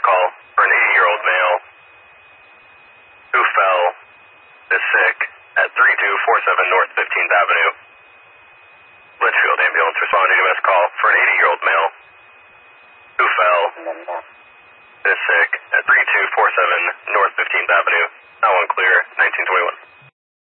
call for an 80-year-old male who fell, is sick, at 3247 North 15th Avenue. Litchfield ambulance responding to EMS call for an 80-year-old male who fell, is sick, at 3247 North 15th Avenue. Now one clear, 1921.